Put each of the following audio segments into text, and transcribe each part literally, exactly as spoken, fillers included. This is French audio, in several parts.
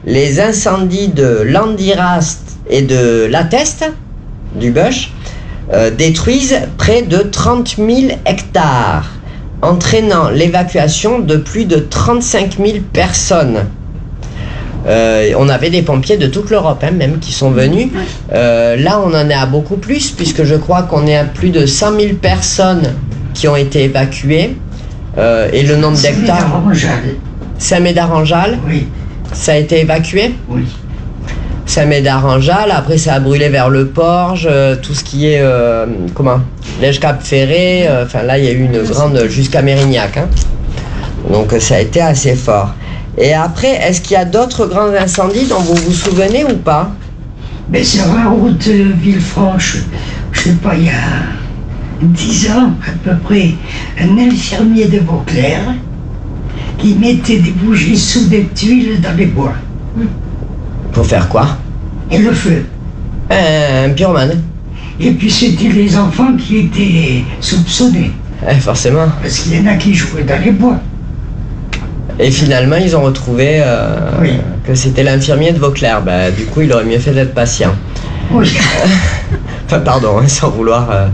les incendies de Landirast et de Lateste, du Bush, euh, détruisent près de trente mille hectares, entraînant l'évacuation de plus de trente-cinq mille personnes. Euh, on avait des pompiers de toute l'Europe, hein, même, qui sont venus. Euh, là, on en est à beaucoup plus, puisque je crois qu'on est à plus de cent mille personnes qui ont été évacuées. Euh, et le nombre d'hectares... Saint-Médard-en-Jalles. Oui. Ça a été évacué? Oui. Saint-Médard-en-Jalles, après ça a brûlé vers le Porge, euh, tout ce qui est... Euh, comment Lège-Cap-Ferré, enfin euh, là, il y a eu une grande... jusqu'à Mérignac. Hein. Donc ça a été assez fort. Et après, est-ce qu'il y a d'autres grands incendies dont vous vous souvenez ou pas? Mais sur la route euh, Villefranche, je sais pas, il y a dix ans à peu près, un infirmier de Vauclair qui mettait des bougies sous des tuiles dans les bois. Pour faire quoi? Et le feu. Un pyromane. Et puis c'était les enfants qui étaient soupçonnés. Eh, forcément. Parce qu'il y en a qui jouaient dans les bois. Et finalement, ils ont retrouvé euh, oui. que c'était l'infirmier de Vauclair. Bah, du coup, il aurait mieux fait d'être patient. Oui. Enfin, pardon, hein, sans vouloir... Euh,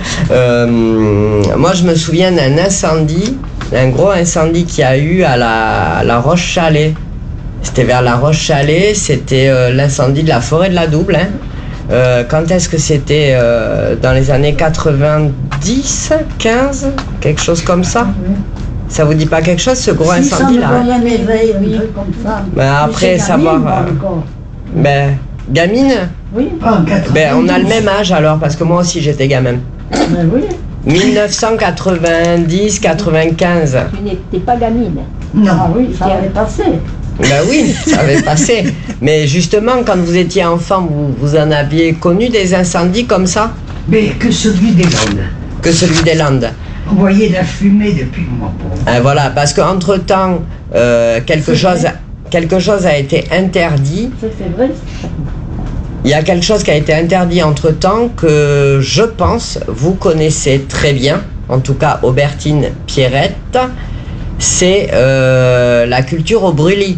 euh, moi, je me souviens d'un incendie, un gros incendie qu'il y a eu à la, la Roche-Chalais. C'était vers la Roche-Chalais, c'était euh, l'incendie de la forêt de la Double. Hein. Euh, quand est-ce que c'était euh, dans les années quatre-vingt-dix, quinze, quelque chose comme ça? Ça vous dit pas quelque chose, ce gros incendie là? Oui. Ben après savoir. Euh, ben gamine? Oui. Ben on a le même âge alors, parce que moi aussi j'étais gamin. Ben oui. mille neuf cent quatre-vingt-dix quatre-vingt-quinze. Tu n'étais pas gamine. Non. Ah oui, ça avait passé. Ben oui, ça avait passé. Mais justement, quand vous étiez enfant, vous, vous en aviez connu des incendies comme ça? Mais que celui des Landes. Que celui des Landes. On voyait la fumée depuis le moment. Ah, voilà, parce qu'entre-temps, euh, quelque, chose, quelque chose a été interdit. C'est vrai. Il y a quelque chose qui a été interdit entre-temps que je pense vous connaissez très bien, en tout cas Aubertine Pierrette, c'est euh, la culture au brûlis.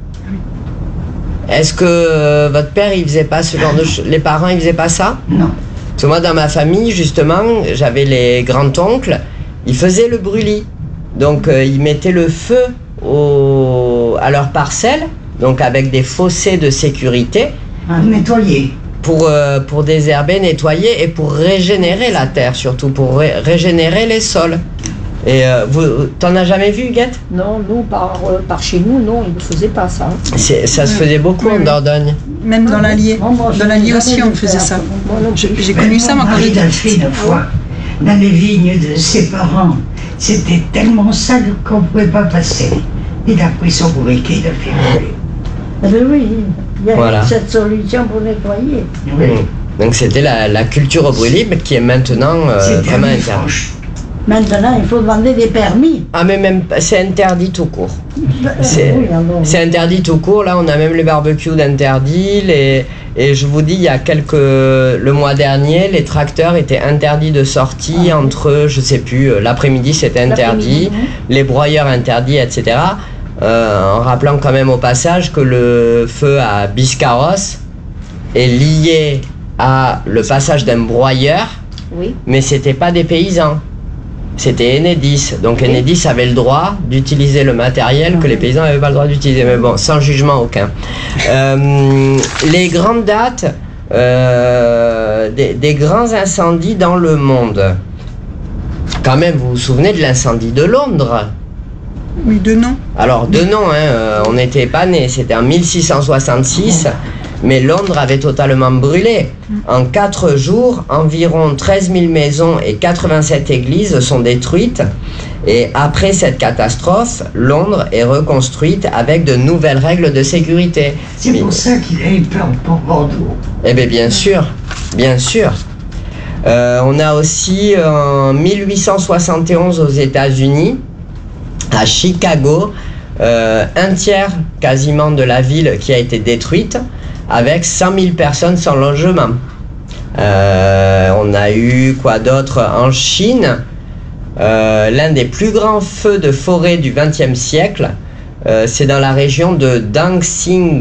Est-ce que euh, votre père, il faisait pas ce genre de choses? Les parents, ils faisaient pas ça? Non. Parce que moi, dans ma famille, justement, j'avais les grands-oncles, ils faisaient le brûlis. Donc, euh, ils mettaient le feu au... à leur parcelle, donc avec des fossés de sécurité. À nettoyer. Pour, euh, pour désherber, nettoyer et pour régénérer la terre, surtout pour ré régénérer les sols. Et euh, vous, t'en as jamais vu, Guette? Non, nous, par, euh, par chez nous, non, ils ne faisaient pas ça. Ça se faisait beaucoup oui, en Dordogne. Même dans l'Allier. Dans l'Allier aussi, on faisait ça. J'ai connu ça, moi, quand j'étais petite. Une fois, dans les vignes de ses parents, c'était tellement sale qu'on ne pouvait pas passer. Il a pris son briquet, il a fait brûler. Eh bien oui, il y a voilà. cette solution pour nettoyer. Oui. Donc c'était la, la culture au brûlis, mais qui est maintenant euh, vraiment interdite. Maintenant, il faut demander des permis. Ah, mais même, c'est interdit tout court. C'est oui, interdit tout court. Là, on a même les barbecues d'interdit. Les... Et je vous dis, il y a quelques... Le mois dernier, les tracteurs étaient interdits de sortie ah, entre, je sais plus, l'après-midi, c'était interdit. Oui. Les broyeurs interdits, et cetera. Euh, en rappelant quand même au passage que le feu à Biscarrosse est lié à le passage d'un broyeur, oui. mais c'était pas des paysans. C'était Enedis, donc oui. Enedis avait le droit d'utiliser le matériel que les paysans n'avaient pas le droit d'utiliser, mais bon, sans jugement aucun. Euh, les grandes dates euh, des, des grands incendies dans le monde. Quand même, vous vous souvenez de l'incendie de Londres? Oui, de nom. Alors, de nom, hein, euh, on n'était pas nés, c'était en mille six cent soixante-six. Mais Londres avait totalement brûlé. En quatre jours, environ treize mille maisons et quatre-vingt-sept églises sont détruites. Et après cette catastrophe, Londres est reconstruite avec de nouvelles règles de sécurité. C'est pour ça qu'il a eu peur pour Bordeaux. Eh bien, bien sûr, bien sûr. Euh, on a aussi en mille huit cent soixante et onze aux États-Unis, à Chicago, euh, un tiers quasiment de la ville qui a été détruite, avec cent mille personnes sans logement. Euh, on a eu quoi d'autre en Chine, euh, l'un des plus grands feux de forêt du vingtième siècle, euh, c'est dans la région de Dangxing.